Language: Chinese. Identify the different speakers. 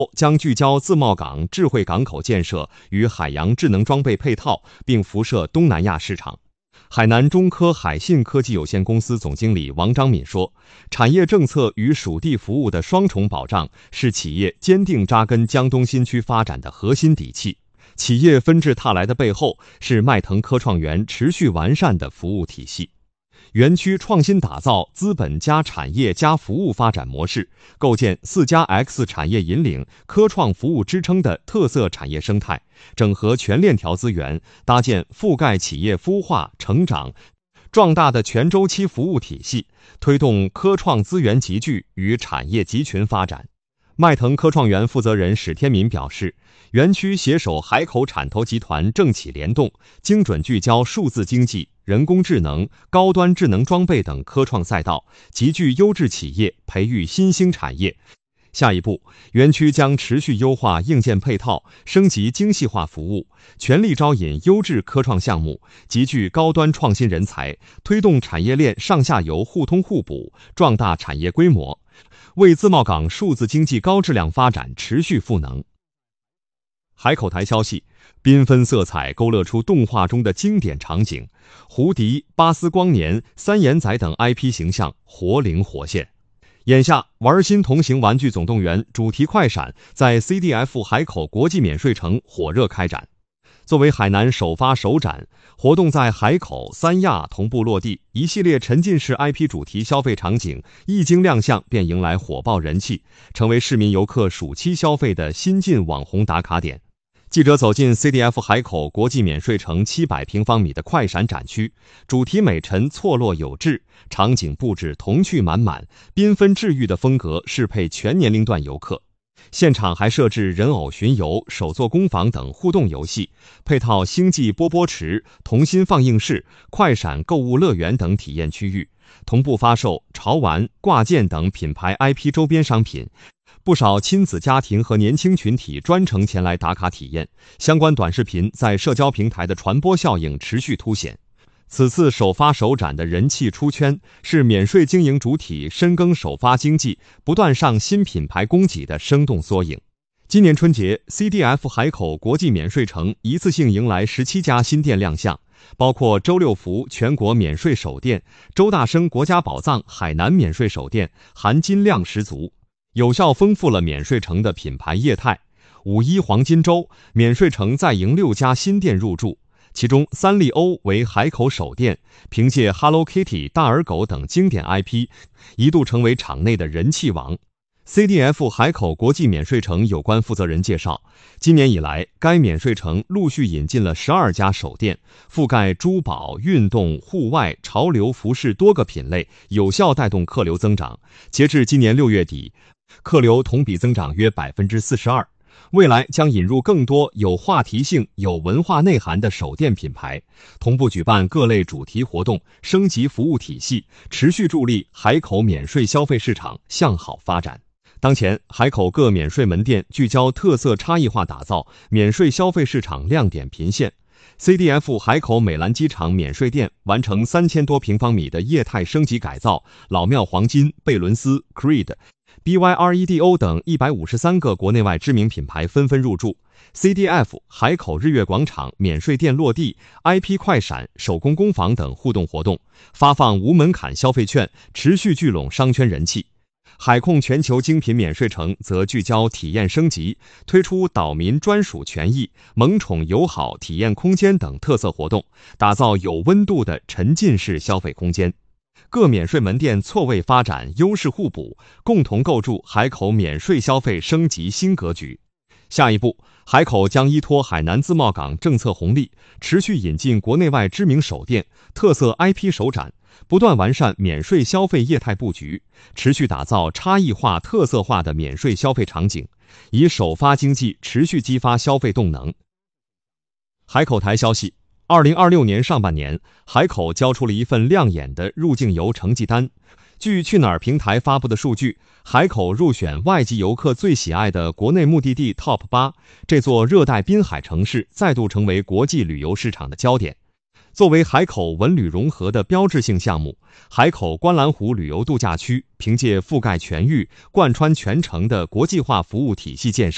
Speaker 1: 将聚焦自贸港智慧港口建设与海洋智能装备配套，并辐射东南亚市场。海南中科海信科技有限公司总经理王章敏说，产业政策与属地服务的双重保障是企业坚定扎根江东新区发展的核心底气。企业纷至沓来的背后，是迈腾科创园持续完善的服务体系。园区创新打造资本加产业加服务发展模式，构建4+X 产业引领、科创服务支撑的特色产业生态，整合全链条资源，搭建覆盖企业孵化、成长、壮大的全周期服务体系，推动科创资源集聚与产业集群发展。迈腾科创园负责人史天民表示，园区携手海口产投集团政企联动，精准聚焦数字经济、人工智能、高端智能装备等科创赛道，集聚优质企业，培育新兴产业。下一步，园区将持续优化硬件配套，升级精细化服务，全力招引优质科创项目，集聚高端创新人才，推动产业链上下游互通互补，壮大产业规模，为自贸港数字经济高质量发展持续赋能。海口台消息，缤纷色彩勾勒出动画中的经典场景，胡迪、巴斯光年、三眼仔等 IP 形象活灵活现。眼下，玩心同行玩具总动员主题快闪在 CDF 海口国际免税城火热开展。作为海南首发首展，活动在海口、三亚同步落地，一系列沉浸式 IP 主题消费场景一经亮相便迎来火爆人气，成为市民游客暑期消费的新晋网红打卡点。记者走进 CDF 海口国际免税城700平方米的快闪展区，主题美陈错落有致，场景布置童趣满满，缤纷治愈的风格适配全年龄段游客。现场还设置人偶巡游、手作工坊等互动游戏，配套星际波波池、童心放映室、快闪购物乐园等体验区域，同步发售潮玩、挂件等品牌 IP 周边商品。不少亲子家庭和年轻群体专程前来打卡体验，相关短视频在社交平台的传播效应持续凸显。此次首发首展的人气出圈，是免税经营主体深耕首发经济、不断上新品牌供给的生动缩影。今年春节 ，CDF 海口国际免税城一次性迎来17家新店亮相，包括周六福全国免税首店、周大生国家宝藏海南免税首店，含金量十足，有效丰富了免税城的品牌业态。5·1黄金周，免税城再迎6家新店入驻，其中三丽鸥为海口首店，凭借 Hello Kitty、大耳狗等经典 IP， 一度成为场内的人气王。CDF 海口国际免税城有关负责人介绍，今年以来，该免税城陆续引进了12家首店，覆盖珠宝、运动、户外、潮流服饰多个品类，有效带动客流增长。截至今年6月底，客流同比增长约 42%。未来将引入更多有话题性、有文化内涵的首店品牌，同步举办各类主题活动，升级服务体系，持续助力海口免税消费市场向好发展。当前，海口各免税门店聚焦特色差异化打造免税消费市场亮点频现。CDF 海口美兰机场免税店完成3000多平方米的业态升级改造，老庙黄金、贝伦斯、Creed、BYREDO 等153个国内外知名品牌纷纷入驻。CDF 海口日月广场免税店落地， IP 快闪、手工工坊等互动活动，发放无门槛消费券，持续聚拢商圈人气。海控全球精品免税城则聚焦体验升级，推出岛民专属权益、萌宠友好体验空间等特色活动，打造有温度的沉浸式消费空间。各免税门店错位发展，优势互补，共同构筑海口免税消费升级新格局。下一步，海口将依托海南自贸港政策红利，持续引进国内外知名首店、特色 IP 首展，不断完善免税消费业态布局，持续打造差异化、特色化的免税消费场景，以首发经济持续激发消费动能。海口台消息，2026年上半年，海口交出了一份亮眼的入境游成绩单。据去哪儿平台发布的数据，海口入选外籍游客最喜爱的国内目的地 TOP 8，这座热带滨海城市再度成为国际旅游市场的焦点。作为海口文旅融合的标志性项目，海口观澜湖旅游度假区凭借覆盖全域、贯穿全城的国际化服务体系建设，